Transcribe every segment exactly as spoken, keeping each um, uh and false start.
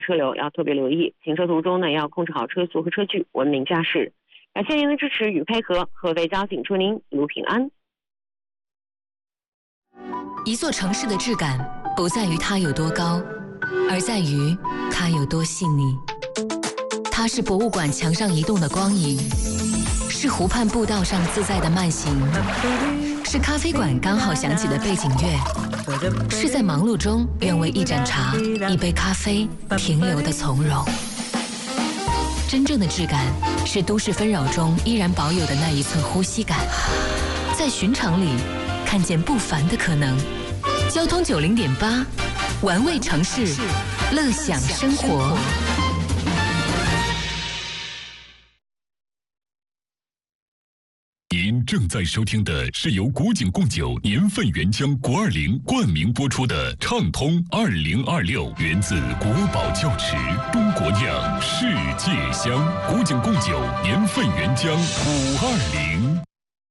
车流要特别留意，行车途中呢要控制好车速和车距，文明驾驶。感谢您的支持与配合，合肥交警祝您一路平安。 一座城市的质感不在于它有多高，而在于它有多细腻。它是博物馆墙上移动的光影，是湖畔步道上自在的慢行，是咖啡馆刚好响起的背景乐，是在忙碌中愿为一盏茶、一杯咖啡停留的从容。真正的质感是都市纷扰中依然保有的那一寸呼吸感，在寻常里看见不凡的可能。交通九零点八，玩味城市，乐享生活。 您正在收听的是由古井贡酒年份原浆国二零冠名播出的畅通二零二六，源自国宝窖池，中国酿，世界香。古井贡酒年份原浆五二零。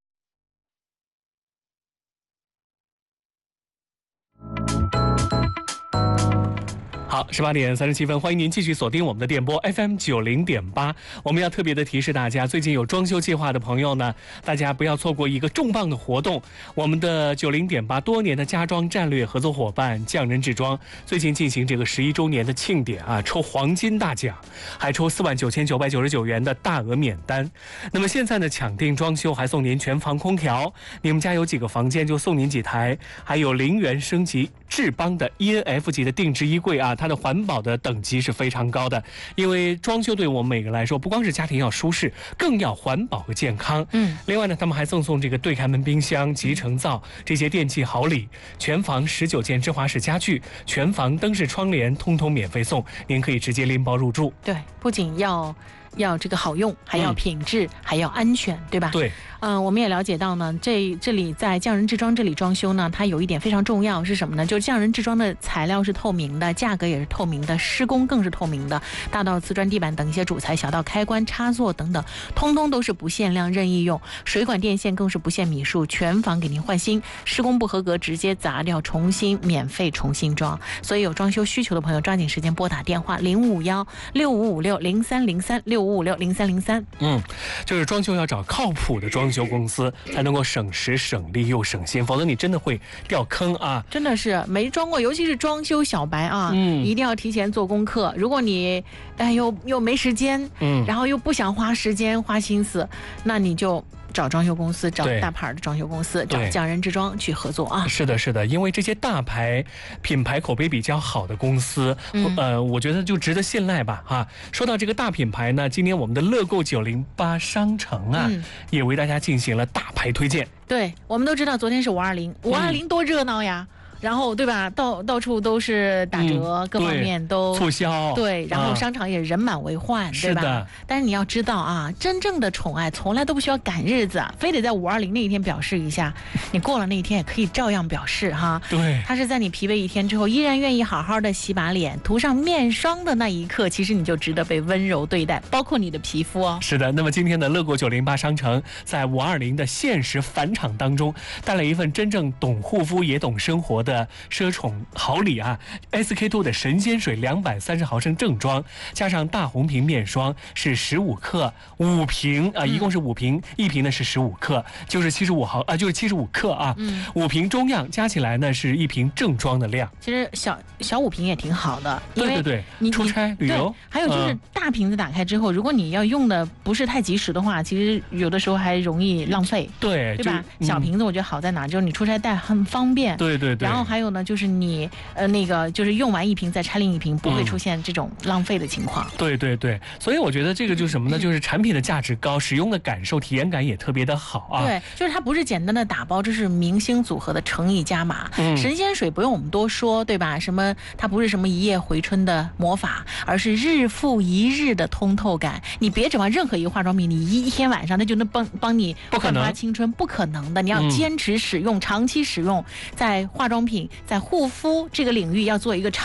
好，十八点三十七分，欢迎您继续锁定我们的电波 F M 九零点八。我们要特别的提示大家，最近有装修计划的朋友呢，大家不要错过一个重磅的活动。我们的九零点八多年的家装战略合作伙伴匠人制装，最近进行这个十一周年的庆典啊，抽黄金大奖，还抽四万九千九百九十九元的大额免单。那么现在呢，抢定装修还送您全房空调，你们家有几个房间就送您几台，还有零元升级智邦的 E N F 级的定制衣柜啊。它的环保的等级是非常高的，因为装修对我们每个来说，不光是家庭要舒适，更要环保和健康。嗯，另外呢，他们还赠送这个对开门冰箱、集成灶这些电器好礼，全房十九件芝华士家具，全房灯饰窗帘通通免费送，您可以直接拎包入住。 对，不仅要要这个好用，还要品质，嗯、还要安全，对吧？ 对。 嗯、呃，我们也了解到呢，这这里在匠人制装这里装修呢，它有一点非常重要是什么呢？就是匠人制装的材料是透明的，价格也是透明的，施工更是透明的。大到瓷砖地板等一些主材，小到开关插座等等，通通都是不限量任意用。水管电线更是不限米数，全房给您换新。施工不合格直接砸掉，重新免费重新装。所以有装修需求的朋友，抓紧时间拨打电话零五幺六五五六零三零三六五五六零三零三。 嗯，就是装修要找靠谱的装修公司，才能够省时省力又省心，否则你真的会掉坑啊！ 真的是没装过，尤其是装修小白啊，嗯，一定要提前做功课。如果你哎又又没时间，嗯，然后又不想花时间花心思，那你就找装修公司，找大牌的装修公司，找匠人制装去合作啊！ 是的，是的，因为这些大牌品牌口碑比较好的公司，嗯、呃，我觉得就值得信赖吧，哈、啊。说到这个大品牌呢，今天我们的乐购九零八商城啊，嗯、也为大家进行了大牌推荐。 对，我们都知道昨天是五二零，五二零多热闹呀！然后对吧，到到处都是打折，嗯、各方面都促销， 对，然后商场也人满为患，啊、对吧？是的。但是你要知道啊，真正的宠爱从来都不需要赶日子，非得在五二零那一天表示一下，你过了那一天也可以照样表示哈。 对， 他是在你疲惫一天之后，依然愿意好好的洗把脸，涂上面霜的那一刻，其实你就值得被温柔对待，包括你的皮肤哦。 是的，那么今天的乐购九零八商城在五二零的限时返场当中，带来一份真正懂护肤也懂生活的的奢宠好礼啊 ！S K two 的神仙水两百三十毫升正装，加上大红瓶面霜是十五克，五瓶啊、呃，一共是五瓶，嗯、一瓶呢是十五克，就是七十五毫啊、呃，就是七十五克啊。嗯，五瓶中样加起来呢是一瓶正装的量。 其实小小五瓶也挺好的， 对对对，你出差旅游， 还有就是大瓶子打开之后，嗯、如果你要用的不是太及时的话，其实有的时候还容易浪费。 对， 对吧？小瓶子我觉得好在哪，就是你出差带很方便。 对对对。 然后还有呢，就是你呃那个就是用完一瓶再拆另一瓶，不会出现这种浪费的情况。 嗯、对对对，所以我觉得这个就是什么呢？就是产品的价值高，使用的感受、体验感也特别的好啊。 对，就是它不是简单的打包，这是明星组合的诚意加码。嗯、神仙水不用我们多说，对吧？什么它不是什么一夜回春的魔法，而是日复一日的通透感。你别指望任何一个化妆品，你一一天晚上它就能帮帮你焕发青春，不可能的。你要坚持使用，嗯、长期使用，在化妆品、在护肤这个领域要做一个长